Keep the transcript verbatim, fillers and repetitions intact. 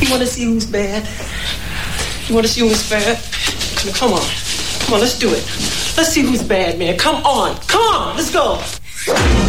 You want to see who's bad? You want to see who's bad? Come on. Come on, let's do it. Let's see who's bad, man. Come on. Come on, let's go.